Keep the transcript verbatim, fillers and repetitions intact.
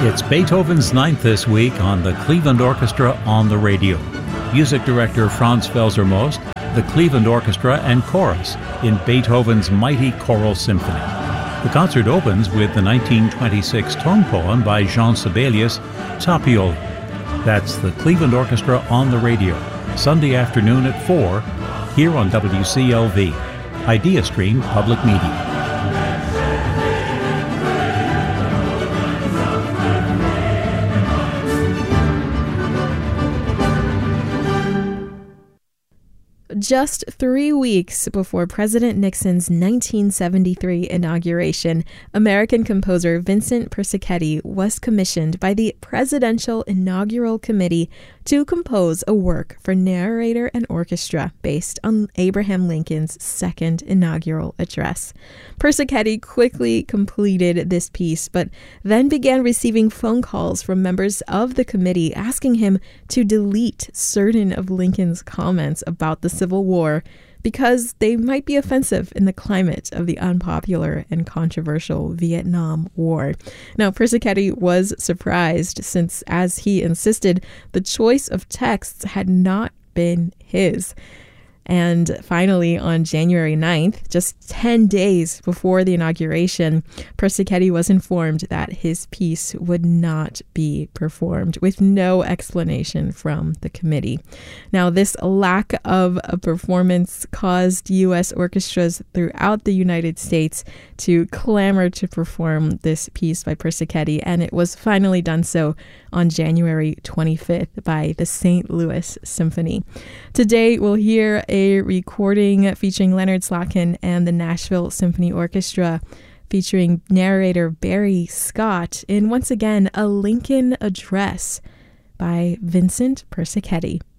It's Beethoven's Ninth this week on the Cleveland Orchestra on the Radio. Music director Franz Felser-Most, the Cleveland Orchestra and Chorus in Beethoven's mighty choral symphony. The concert opens with the nineteen twenty-six tone poem by Jean Sibelius, Tapioli. That's the Cleveland Orchestra on the Radio, Sunday afternoon at four, here on W C L V, IdeaStream Public Media. Just three weeks before President Nixon's nineteen seventy-three inauguration, American composer Vincent Persichetti was commissioned by the Presidential Inaugural Committee to compose a work for narrator and orchestra based on Abraham Lincoln's second inaugural address. Persichetti quickly completed this piece, but then began receiving phone calls from members of the committee asking him to delete certain of Lincoln's comments about the Civil War because they might be offensive in the climate of the unpopular and controversial Vietnam War. Now, Persichetti was surprised since, as he insisted, the choice of texts had not been his. And finally, on January ninth, just ten days before the inauguration, Persichetti was informed that his piece would not be performed, with no explanation from the committee. Now, this lack of a performance caused U S orchestras throughout the United States to clamor to perform this piece by Persichetti, and it was finally done so on January twenty-fifth by the Saint Louis Symphony. Today, we'll hear a recording featuring Leonard Slatkin and the Nashville Symphony Orchestra, featuring narrator Barry Scott, in once again a Lincoln Address by Vincent Persichetti.